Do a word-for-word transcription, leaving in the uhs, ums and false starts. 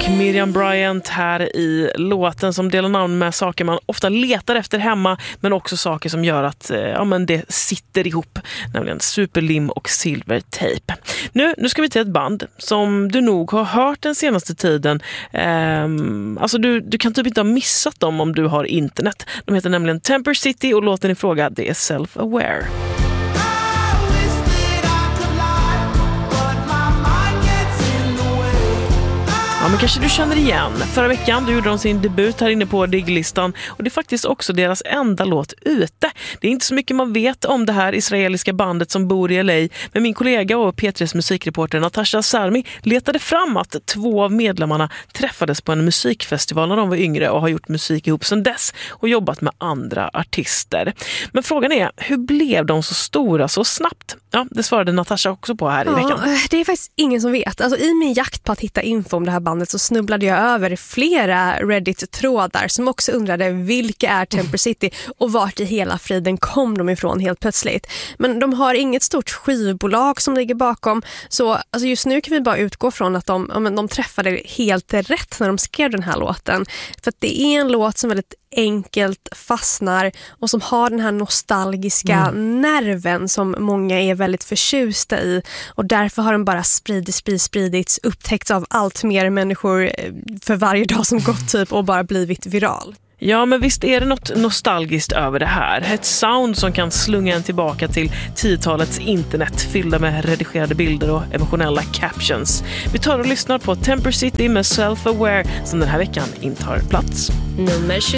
och Miriam Bryant här i låten som delar namn med saker man ofta letar efter hemma, men också saker som gör att ja, men det sitter ihop, nämligen superlim och silvertejp. Nu, nu ska vi till ett band som du nog har hört den senaste tiden. Ehm, alltså du, du kan typ inte ha missat dem om du har internet. De heter nämligen Temper City och låten i fråga, det är Self-Aware. Ja, men kanske du känner igen. Förra veckan du gjorde de sin debut här inne på Digglistan och det är faktiskt också deras enda låt ute. Det är inte så mycket man vet om det här israeliska bandet som bor i L A, men min kollega och P tre:s musikreporter Natasha Sarmi letade fram att två av medlemmarna träffades på en musikfestival när de var yngre och har gjort musik ihop sedan dess och jobbat med andra artister. Men frågan är, hur blev de så stora så snabbt? Ja, det svarade Natasha också på här i veckan. Ja, det är faktiskt ingen som vet. Alltså, i min jakt på att hitta info om det här bandet så snubblade jag över flera Reddit-trådar som också undrade vilka är Temper City och vart i hela friden kom de ifrån helt plötsligt. Men de har inget stort skivbolag som ligger bakom, så alltså, just nu kan vi bara utgå från att de, ja, men de träffade helt rätt när de skrev den här låten. För att det är en låt som väldigt enkelt fastnar och som har den här nostalgiska mm. nerven som många är väldigt förtjusta i, och därför har den bara spridits, spridits, spridits upptäckts av allt mer människor för varje dag som gått typ och bara blivit viral. Ja, men visst är det något nostalgiskt över det här. Ett sound som kan slunga en tillbaka till tiotalets internet fyllda med redigerade bilder och emotionella captions. Vi tar och lyssnar på Temper City med Self-Aware som den här veckan intar plats. Nummer